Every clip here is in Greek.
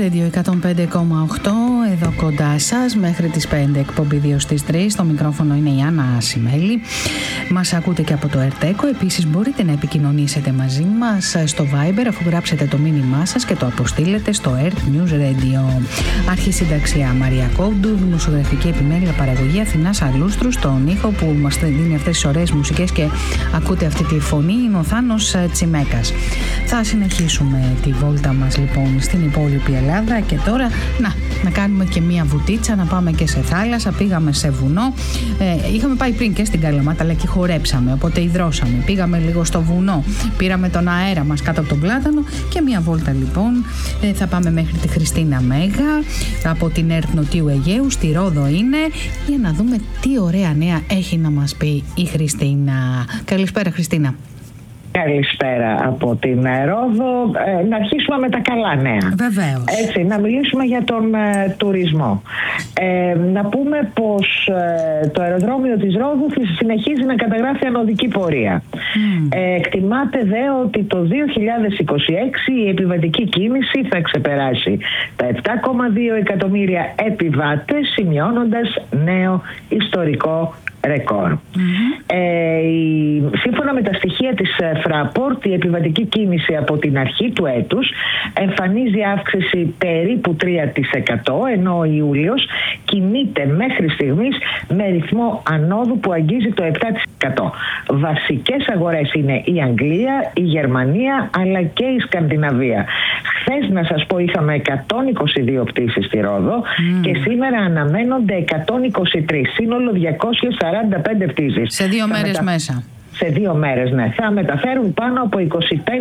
Radio 105,8, εδώ κοντά σας μέχρι τις 5, εκπομπή 2 στις 3. Στο μικρόφωνο είναι η Άννα Ασημέλη. Μας ακούτε και από το ΕΡΤ-ΕΚΟ. Επίσης μπορείτε να επικοινωνήσετε μαζί μας στο Viber, αφού γράψετε το μήνυμά σας και το αποστείλετε στο ΕΡΤ News Radio. Αρχισυνταξία Μαρία Κόντου, δημοσιογραφική επιμέλεια παραγωγή Αθηνάς Αλούστρου. Στον ήχο που μας δίνει αυτές τις ωραίες μουσικές και ακούτε αυτή τη φωνή είναι ο Θάνος Τσιμέκας. Θα συνεχίσουμε τη βόλτα μας λοιπόν στην υπόλοιπη Ελλάδα και τώρα να κάνουμε και μία βουτίτσα, να πάμε και σε θάλασσα. Πήγαμε σε βουνό, είχαμε πάει πριν και στην Καλαμάτα αλλά και χορέψαμε, οπότε υδρώσαμε, πήγαμε λίγο στο βουνό, πήραμε τον αέρα μας κάτω από τον πλάτανο και μία βόλτα λοιπόν. Θα πάμε μέχρι τη Χριστίνα Μέγα από την ΕΡΤ Νοτιού Αιγαίου, στη Ρόδο είναι, για να δούμε τι ωραία νέα έχει να μας πει η Χριστίνα. Καλησπέρα Χριστίνα. Καλησπέρα από την Ρόδο. Να αρχίσουμε με τα καλά νέα. Βεβαίως. Έτσι, να μιλήσουμε για τον τουρισμό. Να πούμε πως το αεροδρόμιο της Ρόδου συνεχίζει να καταγράφει ανωδική πορεία. Εκτιμάται δε ότι το 2026 η επιβατική κίνηση θα ξεπεράσει τα 7,2 εκατομμύρια επιβάτες, σημειώνοντας νέο ιστορικό ρεκόρ. Σύμφωνα με τα στοιχεία της Fraport, η επιβατική κίνηση από την αρχή του έτους εμφανίζει αύξηση περίπου 3%, ενώ ο Ιούλιος κινείται μέχρι στιγμής με ρυθμό ανόδου που αγγίζει το 7%. Βασικές αγορές είναι η Αγγλία, η Γερμανία αλλά και η Σκανδιναβία. Χθες, να σας πω, είχαμε 122 πτήσεις στη Ρόδο και σήμερα αναμένονται 123, σύνολο 245 πτήσεις. Σε 2 μέρες μέσα. Σε 2 μέρες, ναι. Θα μεταφέρουν πάνω από 25.000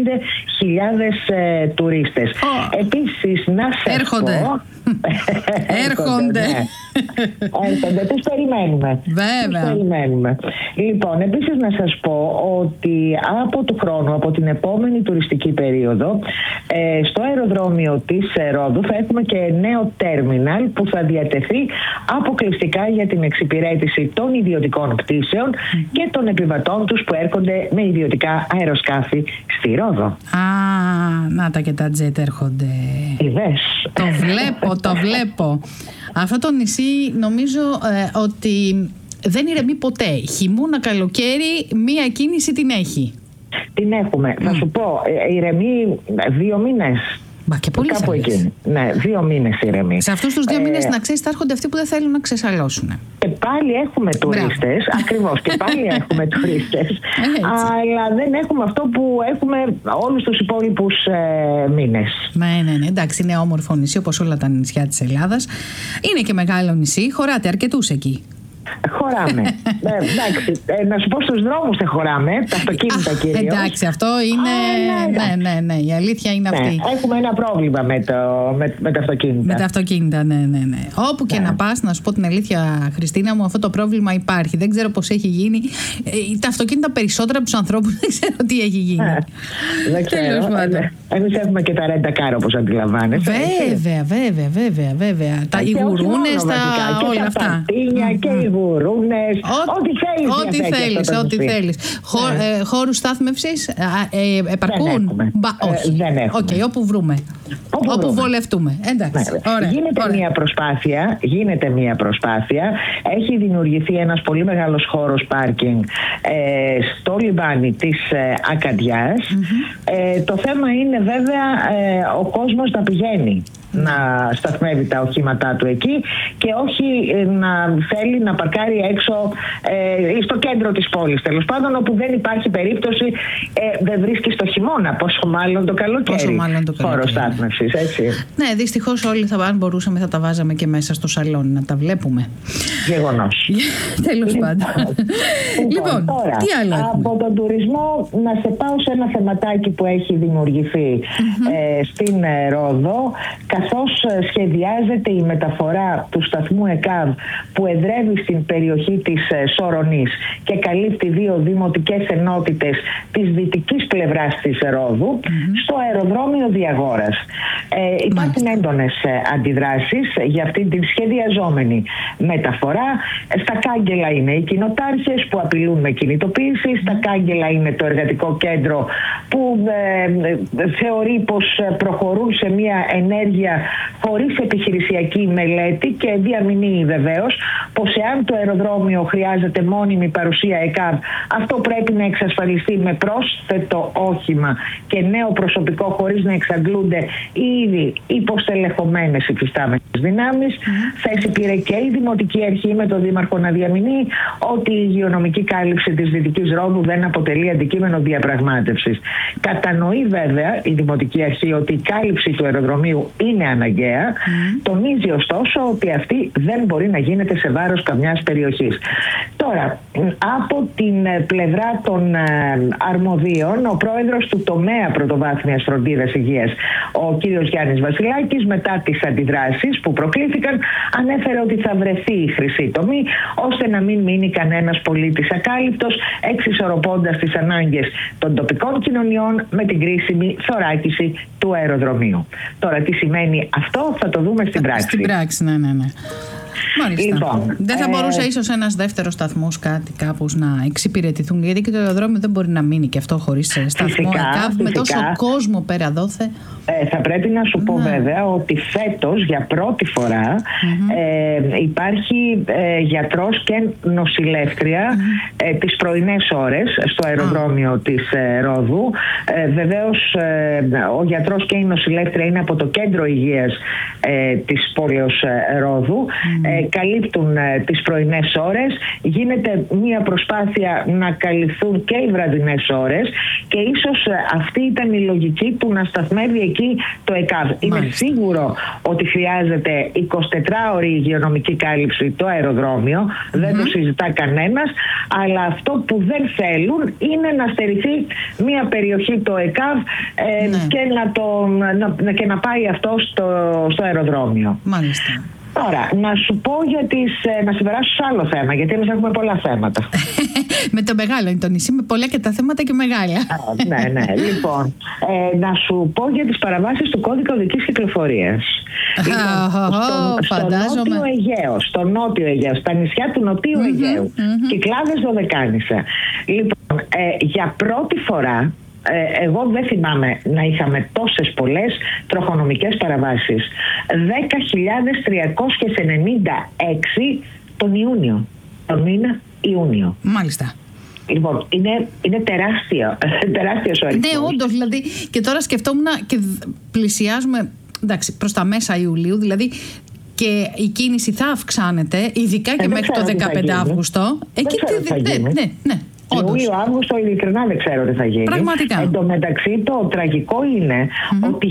τουρίστες. Επίσης, να σας πω... Έρχονται. Τους περιμένουμε. Βέβαια. Τους περιμένουμε. Λοιπόν, επίσης να σας πω ότι από του χρόνου, από την επόμενη τουριστική περίοδο, στο αεροδρόμιο της Ρόδου θα έχουμε και νέο τέρμιναλ που θα διατεθεί αποκλειστικά για την εξυπηρέτηση των ιδιωτικών πτήσεων και των επιβατών τους που έρχονται με ιδιωτικά αεροσκάφη στη Ρόδο. Να τα και τα τζετ έρχονται. Είδες. Το βλέπω. Αυτό το νησί νομίζω ότι δεν ηρεμεί ποτέ. Χειμώνα, καλοκαίρι, μία κίνηση την έχει. Την έχουμε. Θα σου πω, ηρεμεί 2 μήνες. Μα και πολύ κάπου εκεί. Ναι, 2 μήνες ηρεμεί. Σε αυτούς τους 2 μήνες, να ξέρεις, θα έρχονται αυτοί που δεν θέλουν να ξεσαλώσουν. Και πάλι έχουμε τουρίστες, ακριβώς, και πάλι έχουμε τουρίστες, αλλά δεν έχουμε αυτό που έχουμε όλους τους υπόλοιπους μήνες. Ναι, εντάξει, είναι όμορφο νησί όπως όλα τα νησιά της Ελλάδας. Είναι και μεγάλο νησί, χωράτε αρκετούς εκεί. Χωράμε. Εντάξει, να σου πω, στους δρόμους δεν χωράμε, τα αυτοκίνητα κυρίως. Εντάξει, αυτό είναι. Ναι, η αλήθεια είναι αυτή. Έχουμε ένα πρόβλημα με τα αυτοκίνητα. Με τα αυτοκίνητα, ναι. Όπου και να πας, να σου πω την αλήθεια, Χριστίνα μου, αυτό το πρόβλημα υπάρχει. Δεν ξέρω πώς έχει γίνει. Τα αυτοκίνητα περισσότερα από τους ανθρώπους, δεν ξέρω τι έχει γίνει. Δεν ξέρω. Εμείς έχουμε και τα rent a car, όπως αντιλαμβάνεσαι. Βέβαια. Τα ηγουρούνες, όλα αυτά. Και οι γουρούνες, ό,τι θέλεις. Χώρους στάθμευσης επαρκούν? Δεν έχουμε. Όπου βρούμε. Όπου βολευτούμε. Εντάξει. Γίνεται μια προσπάθεια. Έχει δημιουργηθεί ένας πολύ μεγάλος χώρος πάρκινγκ στο λιμάνι της Ακαντιάς. Το θέμα είναι βέβαια ο κόσμος να πηγαίνει να σταθμεύει τα οχήματά του εκεί και όχι να θέλει να παρκάρει έξω στο κέντρο της πόλης, τέλος πάντων, όπου δεν υπάρχει περίπτωση, δεν βρίσκει το χειμώνα, πόσο μάλλον το καλοκαίρι χώρο στάθμευσης, έτσι. Ναι, δυστυχώς όλοι αν μπορούσαμε θα τα βάζαμε και μέσα στο σαλόνι να τα βλέπουμε. Γεγονός. Τέλος πάντων. Λοιπόν, τώρα, τι άλλο από τον τουρισμό να σε πάω σε ένα θεματάκι που έχει δημιουργηθεί στην Ρόδο, καθώς σχεδιάζεται η μεταφορά του σταθμού ΕΚΑΒ που εδρεύει στην περιοχή της Σορονής και καλύπτει 2 δημοτικές ενότητες της δυτικής πλευράς της Ρόδου στο αεροδρόμιο Διαγόρας. Υπάρχουν έντονες αντιδράσεις για αυτή την σχεδιαζόμενη μεταφορά. Στα κάγκελα είναι οι κοινοτάρχες που απειλούν με κινητοποίηση, στα κάγκελα είναι το εργατικό κέντρο που θεωρεί πως προχωρούν σε μια ενέργεια συνεργασία χωρίς επιχειρησιακή μελέτη και διαμηνύει βεβαίως πως εάν το αεροδρόμιο χρειάζεται μόνιμη παρουσία ΕΚΑΒ, αυτό πρέπει να εξασφαλιστεί με πρόσθετο όχημα και νέο προσωπικό χωρίς να εξαντλούνται οι ήδη υποστελεχωμένες υφιστάμενες δυνάμεις. Θέση πήρε και η Δημοτική Αρχή με τον Δήμαρχο να διαμηνύει ότι η υγειονομική κάλυψη της Δυτικής Ρόδου δεν αποτελεί αντικείμενο διαπραγμάτευσης. Κατανοεί βέβαια η Δημοτική Αρχή ότι η κάλυψη του αεροδρομίου είναι αναγκαία, τονίζει ωστόσο ότι αυτή δεν μπορεί να γίνεται σε βάρος καμιάς περιοχής. Τώρα, από την πλευρά των αρμοδίων, ο πρόεδρος του τομέα πρωτοβάθμιας φροντίδας υγείας, ο κύριος Γιάννης Βασιλάκης, μετά τις αντιδράσεις που προκλήθηκαν, ανέφερε ότι θα βρεθεί η χρυσή τομή ώστε να μην μείνει κανένας πολίτης ακάλυπτος, εξισορροπώντας τις ανάγκες των τοπικών κοινωνιών με την κρίσιμη θωράκιση του αεροδρομίου. Τώρα, τι σημαίνει αυτό θα το δούμε στην πράξη. Στην πράξη, ναι. Μάλιστα. Λοιπόν, δεν θα μπορούσε ίσως ένας δεύτερος σταθμός κάπως να εξυπηρετηθούν, γιατί και το αεροδρόμιο δεν μπορεί να μείνει και αυτό χωρίς σταθμό ΕΚΑΒ με τόσο κόσμο πέρα δόθε. Θα πρέπει να σου πω βέβαια ότι φέτος για πρώτη φορά υπάρχει γιατρός και νοσηλεύτρια τις πρωινές ώρες στο αεροδρόμιο της Ρόδου. Βεβαίως ο γιατρός και η νοσηλεύτρια είναι από το κέντρο υγείας της πόλεως Ρόδου. Καλύπτουν τις πρωινές ώρες. Γίνεται μια προσπάθεια να καλυφθούν και οι βραδινές ώρες και ίσως αυτή ήταν η λογική του να σταθμεύει εκεί το ΕΚΑΒ. Είναι σίγουρο ότι χρειάζεται 24ωρη υγειονομική κάλυψη το αεροδρόμιο, δεν το συζητά κανένας, αλλά αυτό που δεν θέλουν είναι να στερηθεί μια περιοχή το ΕΚΑΒ και να πάει αυτό στο αεροδρόμιο. Μάλιστα. Τώρα, να σου πω να σε περάσω σε άλλο θέμα, γιατί εμείς έχουμε πολλά θέματα. Με το μεγάλο είναι το νησί, με πολλά και τα θέματα και μεγάλα. Ναι. Λοιπόν, να σου πω για τις παραβάσεις του κώδικα οδικής κυκλοφορίας. Στο νότιο Αιγαίο, στα νησιά του Νοτίου Αιγαίου, Κυκλάδες, Δωδεκάνησα. Λοιπόν, για πρώτη φορά, εγώ δεν θυμάμαι να είχαμε τόσες πολλές τροχονομικές παραβάσεις. 10.396 τον Ιούνιο, τον μήνα Ιούνιο. Μάλιστα. Λοιπόν, είναι τεράστιος ο αριθμός. Ναι, όντως, δηλαδή, και τώρα σκεφτόμουν και πλησιάζουμε προς τα μέσα Ιουλίου, δηλαδή και η κίνηση θα αυξάνεται, ειδικά και μέχρι το 15 Αύγουστο. Ναι. Ιούλιο-Αύγουστο, ειλικρινά δεν ξέρω τι θα γίνει. Πραγματικά. Εν τω μεταξύ, το τραγικό είναι ότι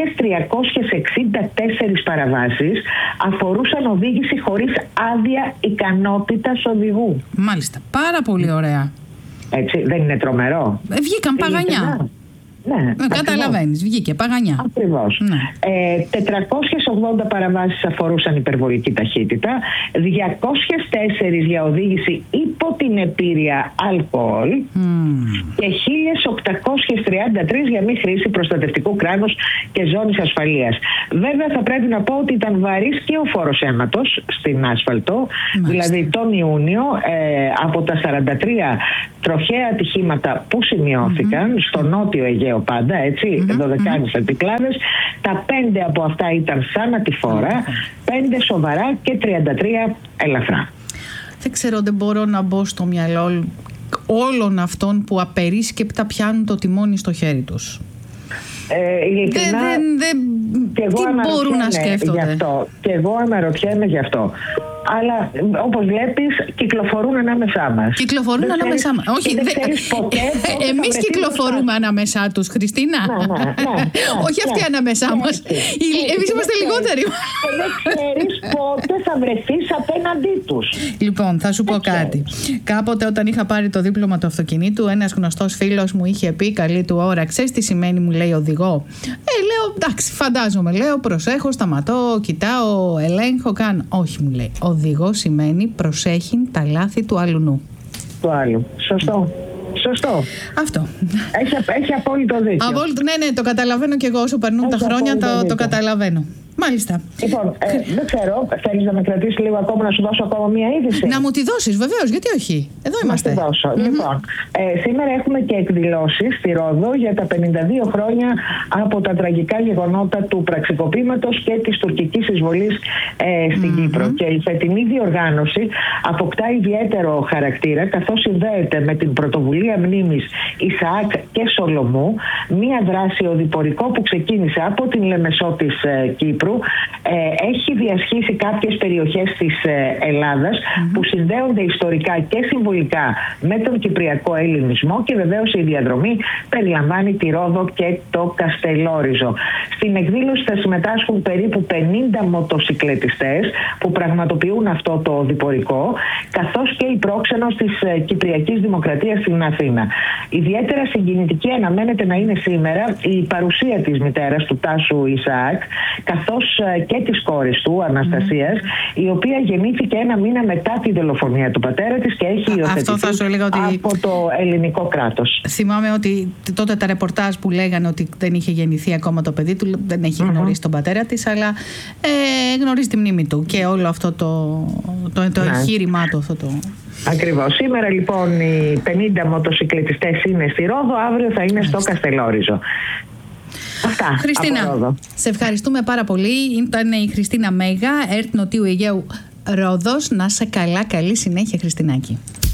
1.364 παραβάσεις αφορούσαν οδήγηση χωρίς άδεια ικανότητας οδηγού. Μάλιστα. Πάρα πολύ ωραία. Έτσι, δεν είναι τρομερό? Βγήκαν παγανιά. Ναι, καταλαβαίνεις, βγήκε παγανιά. Ακριβώς. Ναι. 480 παραβάσεις αφορούσαν υπερβολική ταχύτητα, 204 για οδήγηση υπό την επήρεια αλκοόλ και 1.833 για μη χρήση προστατευτικού κράνους και ζώνης ασφαλείας. Βέβαια θα πρέπει να πω ότι ήταν βαρύς και ο φόρος αίματος στην άσφαλτο. Δηλαδή τον Ιούνιο από τα 43 τροχαία ατυχήματα που σημειώθηκαν στο νότιο Αιγαίο πάντα, έτσι, Δωδεκάνησα, Κυκλάδες, τα 5 από αυτά ήταν θανατηφόρα, 5 σοβαρά και 33 ελαφρά. Δεν ξέρω, δεν μπορώ να μπω στο μυαλό όλων αυτών που απερίσκεπτα πιάνουν το τιμόνι στο χέρι τους. Ειλικρινά, τι μπορούν να σκέφτονται. Και εγώ αναρωτιέμαι γι' αυτό. Αλλά όπως βλέπεις, κυκλοφορούν ανάμεσά μας. Κυκλοφορούν ανάμεσά μας. Όχι, εμείς κυκλοφορούμε ανάμεσά τους, Χριστίνα. Όχι αυτοί ανάμεσά μας. Εμείς είμαστε λιγότεροι. Δεν ξέρεις πότε θα βρεθείς απέναντί τους. Λοιπόν, θα σου πω κάτι. Κάποτε όταν είχα πάρει το δίπλωμα του αυτοκινήτου, ένας γνωστός φίλος μου είχε πει, καλή του ώρα, ξέρεις τι σημαίνει, μου λέει, οδηγό? Λέω, εντάξει, φαντάζομαι. Λέω, προσέχω, σταματώ, κοιτάω, ελέγχω, κάνω. Όχι, μου λέει. Οδηγό σημαίνει προσέχει τα λάθη του αλουνού. Του άλλου. Σωστό. Αυτό. Έχει απόλυτο δίκιο. Ναι, το καταλαβαίνω κι εγώ. Όσο περνούν τα χρόνια το καταλαβαίνω. Μάλιστα. Λοιπόν, δεν ξέρω, θέλεις να με κρατήσει λίγο ακόμα, να σου δώσω ακόμα μία είδηση? Να μου τη δώσεις, βεβαίως, γιατί όχι. Εδώ είμαστε. Να τη δώσω. Λοιπόν, σήμερα έχουμε και εκδηλώσεις στη Ρόδο για τα 52 χρόνια από τα τραγικά γεγονότα του πραξικοπήματος και της τουρκικής εισβολής στην Κύπρο. Και η φετινή διοργάνωση αποκτά ιδιαίτερο χαρακτήρα, καθώς συνδέεται με την πρωτοβουλία μνήμης Ισαάκ και Σολομού, μία δράση οδηπορικό που ξεκίνησε από την Λεμεσό της Κύπρου, έχει διασχίσει κάποιες περιοχές της Ελλάδας που συνδέονται ιστορικά και συμβολικά με τον κυπριακό ελληνισμό, και βεβαίως η διαδρομή περιλαμβάνει τη Ρόδο και το Καστελόριζο. Στην εκδήλωση θα συμμετάσχουν περίπου 50 μοτοσικλετιστές που πραγματοποιούν αυτό το οδηπορικό, καθώς και η πρόξενος της Κυπριακής Δημοκρατίας στην Αθήνα. Ιδιαίτερα συγκινητική αναμένεται να είναι σήμερα η παρουσία της μητέρας του Τάσου Ισαάκ, καθώς και της κόρης του Αναστασίας, η οποία γεννήθηκε ένα μήνα μετά τη δολοφονία του πατέρα της και έχει υιοθετηθεί από το ελληνικό κράτος. Θυμάμαι ότι τότε τα ρεπορτάζ που λέγανε ότι δεν είχε γεννηθεί ακόμα το παιδί του, δεν έχει γνωρίσει τον πατέρα της, αλλά γνωρίζει τη μνήμη του και όλο αυτό το εγχείρημά του. Ακριβώς. Σήμερα λοιπόν οι 50 μοτοσικλετιστές είναι στη Ρόδο, αύριο θα είναι στο Καστελόριζο. Αυτά. Χριστίνα, σε ευχαριστούμε πάρα πολύ. Ήταν η Χριστίνα Μέγα, ΕΡΤ Νοτιού Αιγαίου Ρόδος. Να σε καλά, καλή συνέχεια, Χριστινάκη.